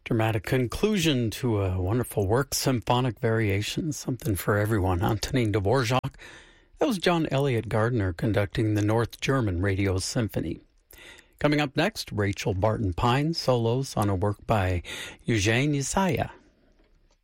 Dramatic conclusion to a wonderful work, Symphonic Variations, something for everyone. Antonin Dvorak. That was John Elliott Gardner conducting the North German Radio Symphony. Coming up next, Rachel Barton Pine solos on a work by Eugene Isaiah.